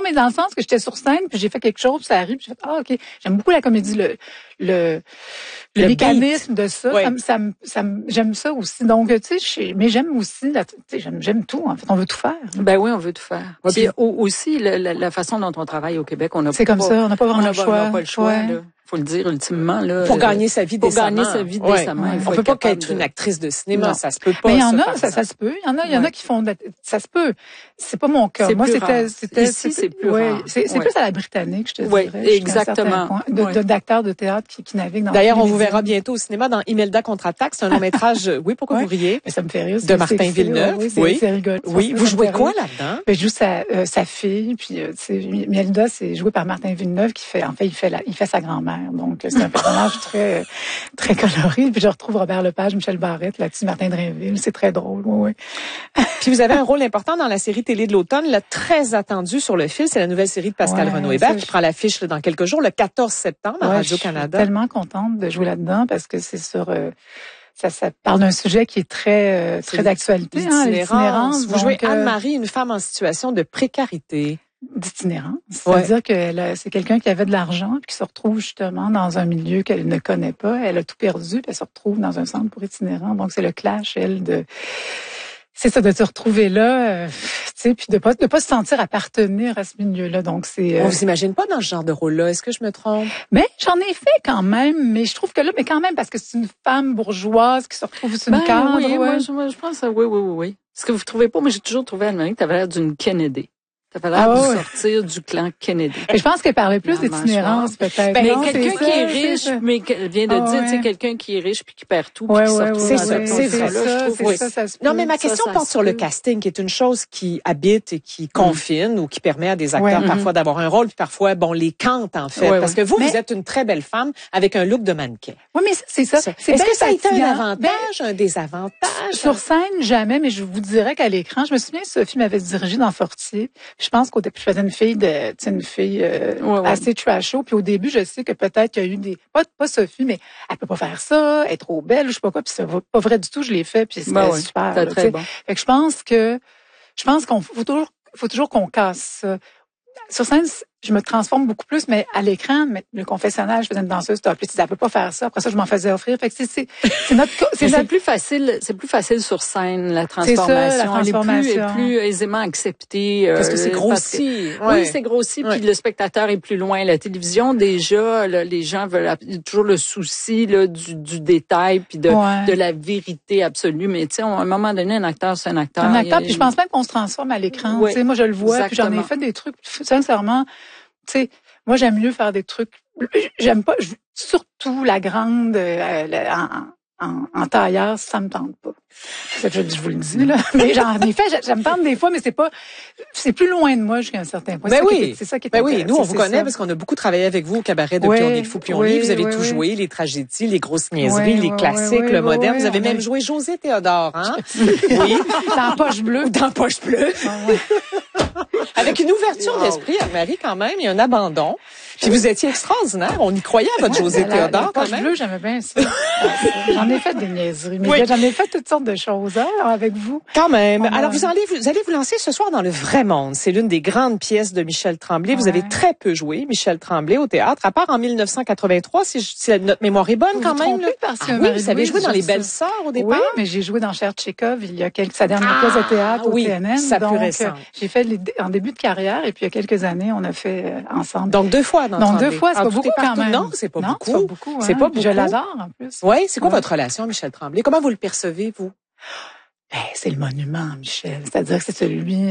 mais dans le sens que j'étais sur scène, puis j'ai fait quelque chose, puis ça arrive, puis j'ai fait, ah, OK. J'aime beaucoup la comédie, le mécanisme de ça. Oui. J'aime ça aussi. Donc, tu sais, mais j'aime aussi, j'aime tout, en fait. On veut tout faire. Ben oui, on veut tout faire. Puis aussi, la façon dont on travaille au Québec, on n'a pas... C'est comme ça, on n'a pas vraiment le choix. On n'a pas le choix, là. Faut le dire ultimement, là. Pour gagner sa vie décemment. On peut pas qu'être une actrice de cinéma, ça se peut pas. Mais il y en a, ça se peut. Il y en a qui font ça se peut. C'est pas mon cas. Moi, c'était ici, c'est plus rare. C'est plus à la britannique, je te dirais. Oui, exactement. D'acteurs de théâtre qui naviguent dans. D'ailleurs, on vous verra bientôt au cinéma dans Imelda contre-attaque. C'est un long métrage. Oui, pourquoi vous riez? Mais ça me fait rire. De Martin Villeneuve. Oui, c'est rigolo. Oui, vous jouez quoi là-dedans? Je joue sa fille, puis Imelda, c'est joué par Martin Villeneuve il fait sa grand-mère. Donc c'est un personnage très très coloré. Puis je retrouve Robert Lepage, Michel Barrette là-dessus, Martin Drainville. C'est très drôle. Oui. Puis vous avez un rôle important dans la série télé de l'automne, là, très attendue sur le fil. C'est la nouvelle série de Pascal Renaud-Hébert qui prend l'affiche dans quelques jours, le 14 septembre à Radio-Canada. Je suis tellement contente de jouer là-dedans parce que c'est sur... Ça parle d'un sujet qui est très d'actualité, l'itinérance. Vous jouez Anne-Marie, une femme en situation de précarité. D'itinérance. C'est-à-dire que c'est quelqu'un qui avait de l'argent puis qui se retrouve justement dans un milieu qu'elle ne connaît pas. Elle a tout perdu puis elle se retrouve dans un centre pour itinérants. Donc c'est le clash, c'est ça, de se retrouver là, tu sais, puis de pas se sentir appartenir à ce milieu-là. Donc c'est. On vous imagine pas dans ce genre de rôle-là. Est-ce que je me trompe? Mais j'en ai fait quand même. Mais je trouve que là, mais quand même parce que c'est une femme bourgeoise qui se retrouve sur une cadre. Oui, moi, je pense à oui. Est-ce que vous trouvez pas? Moi, j'ai toujours trouvé Anne-Marie que t'avais l'air d'une Kennedy. Ça fait l'air de sortir du clan Kennedy. Et je pense qu'elle parlait plus d'itinérance, peut-être. Mais quelqu'un qui est riche, mais qu'elle vient de dire, tu sais, quelqu'un qui est riche puis qui perd tout, puis qui se retrouve dans ça. Non, mais ma question porte sur le casting, qui est une chose qui habite et qui confine ou qui permet à des acteurs parfois d'avoir un rôle, puis parfois, les cante, en fait. Parce que vous êtes une très belle femme avec un look de mannequin. Oui, mais c'est ça. Est-ce que ça a été un avantage, un désavantage? Sur scène, jamais, mais je vous dirais qu'à l'écran, je me souviens, Sophie m'avait dirigé dans Fortier. Je pense qu'au début, je faisais une fille assez trasho. Puis au début, je sais que peut-être qu'il y a eu pas Sophie, mais elle peut pas faire ça, elle est trop belle, je sais pas quoi. Puis c'est pas vrai du tout, je l'ai fait, puis c'était super. C'était très bon. Fait que je pense qu'on faut toujours qu'on casse ça. Sur scène, je me transforme beaucoup plus, mais à l'écran, le confessionnal, je faisais une danseuse top. Elle peut pas faire ça. Après ça, je m'en faisais offrir. Fait que c'est plus facile sur scène, la transformation. Elle est plus aisément acceptée. Parce que c'est grossi. Oui, c'est grossi, puis le spectateur est plus loin. La télévision, déjà, les gens veulent toujours le souci, du détail, puis de la vérité absolue. Mais, tu sais, à un moment donné, un acteur, c'est un acteur. Un acteur, puis je pense même qu'on se transforme à l'écran. Tu sais, moi, je le vois, puis j'en ai fait des trucs, sincèrement. Tu sais, moi, j'aime mieux faire des trucs. J'aime pas, surtout la grande en tailleur, ça me tente pas. Je vous le dis là. Mais j'en ai fait, j'aime tente des fois, mais c'est plus loin de moi jusqu'à un certain point. C'est ça qui est oui, nous on vous connaît parce qu'on a beaucoup travaillé avec vous au cabaret de Plus on est le fou, plus on lit. Vous avez tout joué, les tragédies, les grosses niaiseries, les classiques, le moderne. Vous avez même joué José Théodore, hein? Oui. Dans Poche Bleue. Ou dans Poche Bleue. Avec une ouverture d'esprit, Anne-Marie, quand même, il y a un abandon. Puis vous étiez extraordinaire. On y croyait à votre José Théodore, quand même. Bleu, j'aimais bien ça. J'en ai fait des niaiseries. Mais j'en ai fait toutes sortes de choses, avec vous. Quand même. Alors, vous allez vous lancer ce soir dans Le Vrai Monde. C'est l'une des grandes pièces de Michel Tremblay. Vous avez très peu joué, Michel Tremblay, au théâtre, à part en si notre mémoire est bonne, quand même. Oui, vous avez joué dans Les Belles Sœurs, au départ? Oui, mais j'ai joué dans Cher Tchekhov, sa dernière pièce de théâtre au TNN. Ça plus récent. J'ai fait en début de carrière, et puis il y a quelques années, on a fait ensemble. Donc, 2 fois dans Tremblay. 2 fois, c'est pas beaucoup quand même. Non, c'est pas beaucoup. C'est pas beaucoup. Je l'adore, en plus. Oui, c'est quoi votre relation, Michel Tremblay? Comment vous le percevez, vous? C'est le monument, Michel. C'est-à-dire que c'est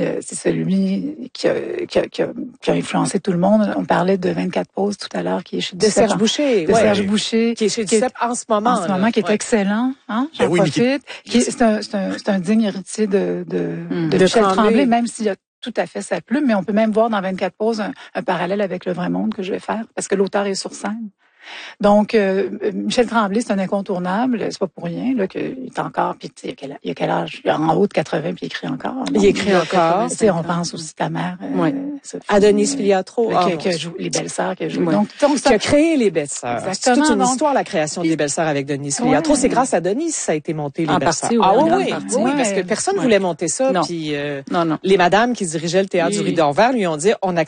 celui qui a influencé tout le monde. On parlait de 24 pauses tout à l'heure, qui est chez Serge Boucher. Serge Boucher. Qui est chez Duceppe en ce moment. Qui est excellent, hein. J'en profite. C'est un digne héritier de Michel Tremblay, même s'il a tout à fait sa plume, mais on peut même voir dans 24 pauses un parallèle avec Le Vrai Monde que je vais faire, parce que l'auteur est sur scène. Donc, Michel Tremblay, c'est un incontournable. C'est pas pour rien là qu'il est encore. Puis il y a quel âge? Il est en haut de 80 puis il écrit encore. Donc, il écrit encore. On pense aussi à ta mère. Sophie, Adonis Filiatro. Qui a joué Les Belles Sœurs. Qui a créé Les Belles Sœurs. C'est toute une histoire, la création des Belles Sœurs avec Denis Filiatro. C'est grâce à Denis ça a été monté, Les Belles Sœurs. Oui, parce que personne voulait monter ça. Puis les madames qui dirigeaient le théâtre du Rideau Vert lui ont dit,